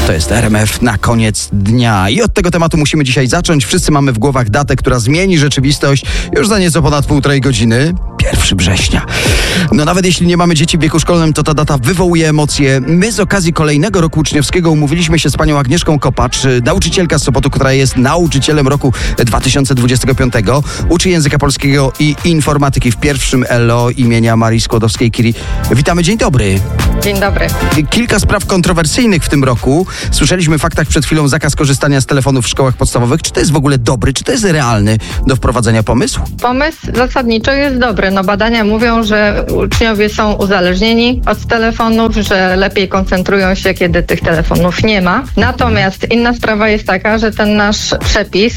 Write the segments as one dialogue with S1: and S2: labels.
S1: To jest RMF na koniec dnia. I od tego tematu musimy dzisiaj zacząć. Wszyscy mamy w głowach datę, która zmieni rzeczywistość już za nieco ponad 1,5 godziny. 1 września. No nawet jeśli nie mamy dzieci w wieku szkolnym, to ta data wywołuje emocje. My z okazji kolejnego roku uczniowskiego umówiliśmy się z panią Agnieszką Kopacz, nauczycielka z Sopotu, która jest nauczycielem roku 2025. Uczy języka polskiego i informatyki w pierwszym LO imienia Marii Skłodowskiej-Curie. Witamy, dzień dobry.
S2: Dzień dobry.
S1: Kilka spraw kontrowersyjnych w tym roku. Słyszeliśmy w faktach przed chwilą zakaz korzystania z telefonów w szkołach podstawowych. Czy to jest w ogóle dobry, czy to jest realny do wprowadzenia pomysł?
S2: Pomysł zasadniczo jest dobry. Badania mówią, że uczniowie są uzależnieni od telefonów, że lepiej koncentrują się, kiedy tych telefonów nie ma. Natomiast inna sprawa jest taka, że ten nasz przepis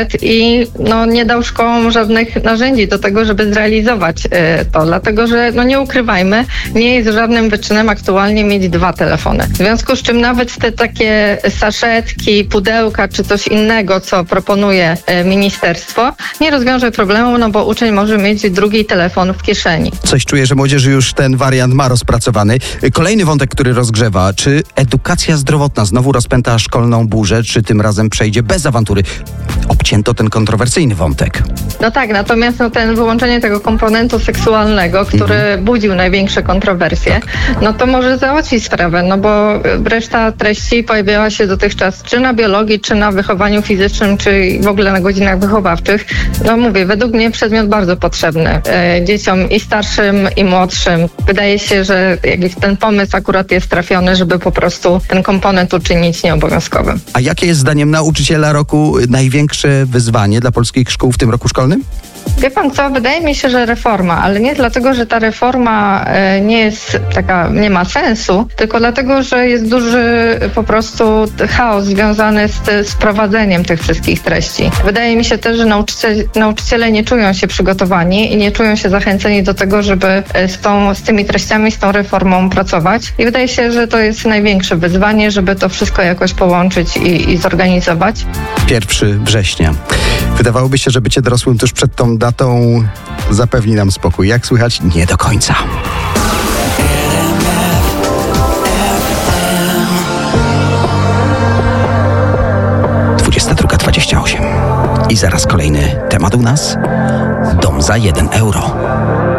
S2: nie dał szkołom żadnych narzędzi do tego, żeby zrealizować to. Dlatego, że nie ukrywajmy, nie jest żadnym wyczynem aktualnie mieć 2 telefony. W związku z czym nawet te takie saszetki, pudełka czy coś innego, co proponuje ministerstwo, nie rozwiąże problemu, bo uczeń może mieć drugi telefon w kieszeni.
S1: Coś czuję, że młodzież już ten wariant ma rozpracowany. Kolejny wątek, który rozgrzewa. Czy edukacja zdrowotna znowu rozpęta szkolną burzę, czy tym razem przejdzie bez awantury? Obcięto ten kontrowersyjny wątek.
S2: No tak, natomiast wyłączenie tego komponentu seksualnego, który budził największe kontrowersje, to może załatwić sprawę, bo reszta treści pojawiała się dotychczas czy na biologii, czy na wychowaniu fizycznym, czy w ogóle na godzinach wychowawczych. Mówię, według mnie przedmiot bardzo potrzebny dzieciom i starszym, i młodszym. Wydaje się, że ten pomysł akurat jest trafiony, żeby po prostu ten komponent uczynić nieobowiązkowym.
S1: A jakie jest zdaniem nauczyciela roku największe wyzwanie dla polskich szkół w tym roku szkolnym?
S2: Wie pan co, wydaje mi się, że reforma, ale nie dlatego, że ta reforma nie jest taka, nie ma sensu, tylko dlatego, że jest duży po prostu chaos związany z prowadzeniem tych wszystkich treści. Wydaje mi się też, że nauczyciele nie czują się przygotowani i nie czują się zachęceni do tego, żeby z tymi treściami, z tą reformą pracować. I wydaje się, że to jest największe wyzwanie, żeby to wszystko jakoś połączyć i zorganizować.
S1: 1 września. Wydawałoby się, że bycie dorosłym tuż przed tą datą zapewni nam spokój. Jak słychać? Nie do końca. 22:28. I zaraz kolejny temat u nas. Dom za 1 euro.